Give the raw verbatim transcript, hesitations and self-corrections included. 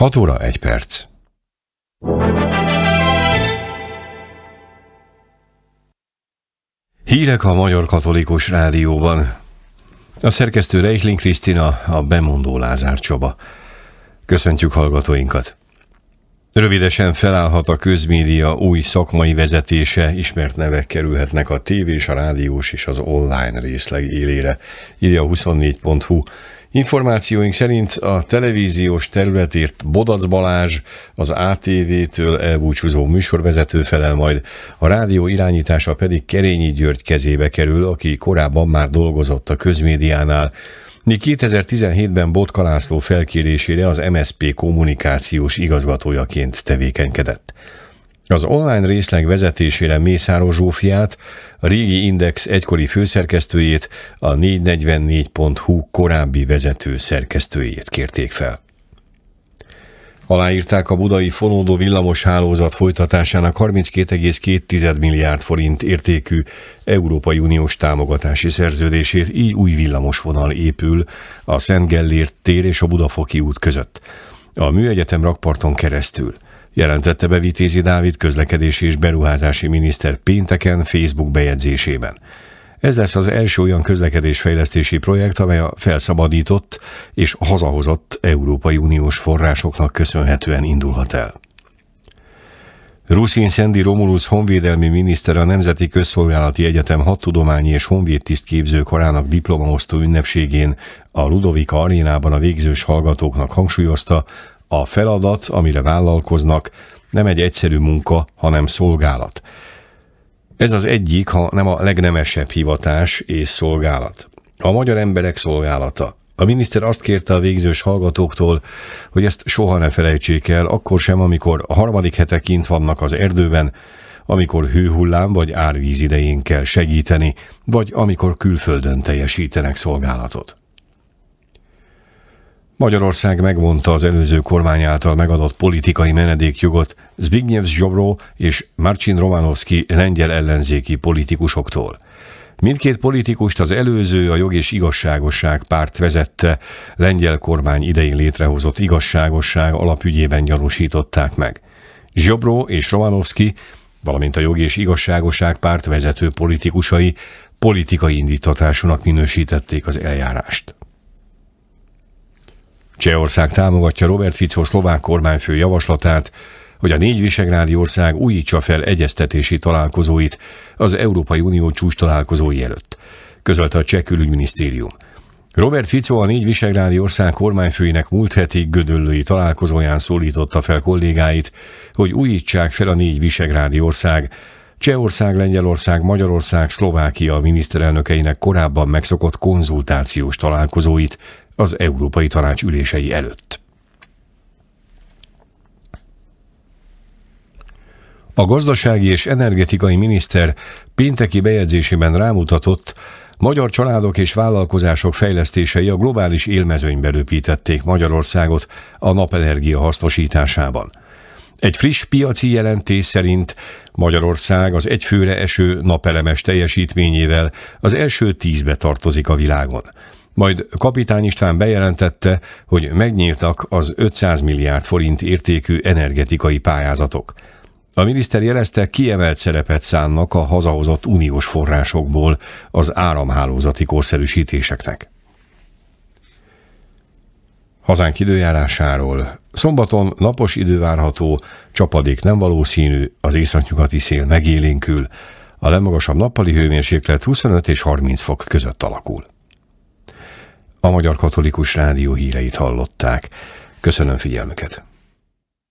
hat óra egy perc. Hírek a Magyar Katolikus Rádióban. A szerkesztő Reichling Krisztina, a bemondó Lázár Csaba. Köszöntjük hallgatóinkat! Rövidesen felállhat a közmédia új szakmai vezetése, ismert nevek kerülhetnek a tévés, a rádiós és az online részleg élére, írja a huszonnégy pont hu. Információink szerint a televíziós területért Bodac Balázs, az á té vé-től elbúcsúzó műsorvezető felel majd, a rádió irányítása pedig Kerényi György kezébe kerül, aki korábban már dolgozott a közmédiánál, míg kétezer-tizenhétben Botka László felkérésére az em es zé pé kommunikációs igazgatójaként tevékenykedett. Az online részleg vezetésére Mészáros Zsófiát, a régi Index egykori főszerkesztőjét, a négyszáznegyvennégy pont hu korábbi vezető szerkesztőjét kérték fel. Aláírták a budai fonódó villamos hálózat folytatásának harminckét egész két milliárd forint értékű Európai Uniós támogatási szerződését, így új villamosvonal épül a Szent Gellért tér és a Budafoki út között, a Műegyetem rakparton keresztül, jelentette be Vitézi Dávid közlekedési és beruházási miniszter pénteken Facebook bejegyzésében. Ez lesz az első olyan közlekedésfejlesztési projekt, amely a felszabadított és hazahozott Európai Uniós forrásoknak köszönhetően indulhat el. Ruszin Szendi Romulus honvédelmi miniszter a Nemzeti Közszolgálati Egyetem hadtudományi és honvédtisztképző karának diplomaosztó ünnepségén a Ludovika arénában a végzős hallgatóknak hangsúlyozta, a feladat, amire vállalkoznak, nem egy egyszerű munka, hanem szolgálat. Ez az egyik, ha nem a legnemesebb hivatás és szolgálat. A magyar emberek szolgálata. A miniszter azt kérte a végzős hallgatóktól, hogy ezt soha ne felejtsék el, akkor sem, amikor a harmadik hete kint vannak az erdőben, amikor hőhullám vagy árvíz idején kell segíteni, vagy amikor külföldön teljesítenek szolgálatot. Magyarország megvonta az előző kormány által megadott politikai menedékjogot Zbigniew Ziobro és Marcin Romanowski lengyel ellenzéki politikusoktól. Mindkét politikust az előző, a Jog és Igazságosság párt vezette lengyel kormány idején létrehozott igazságosság alapügyében gyanúsították meg. Ziobro és Romanowski, valamint a Jog és Igazságosság párt vezető politikusai politikai indítatásúnak minősítették az eljárást. Csehország támogatja Robert Fico szlovák kormányfő javaslatát, hogy a négy visegrádi ország újítsa fel egyeztetési találkozóit az Európai Unió csúcs találkozói előtt, közölte a cseh külügyminisztérium. Robert Fico a négy visegrádi ország kormányfőinek múlt heti gödöllői találkozóján szólította fel kollégáit, hogy újítsák fel a négy visegrádi ország, Csehország, Lengyelország, Magyarország, Szlovákia miniszterelnökeinek korábban megszokott konzultációs találkozóit az Európai Tanács ülései előtt. A gazdasági és energetikai miniszter pénteki bejegyzésében rámutatott, magyar családok és vállalkozások fejlesztései a globális élmezőnybe röpítették Magyarországot a napenergia hasznosításában. Egy friss piaci jelentés szerint Magyarország az egyfőre eső napelemes teljesítményével az első tízbe tartozik a világon. Majd Kapitány István bejelentette, hogy megnyíltak az ötszáz milliárd forint értékű energetikai pályázatok. A miniszter jelezte, kiemelt szerepet szánnak a hazahozott uniós forrásokból az áramhálózati korszerűsítéseknek. Hazánk időjárásáról. Szombaton napos idő várható, csapadék nem valószínű, az északnyugati szél megélénkül, a legmagasabb nappali hőmérséklet huszonöt és harminc fok között alakul. A Magyar Katolikus Rádió híreit hallották. Köszönöm figyelmüket!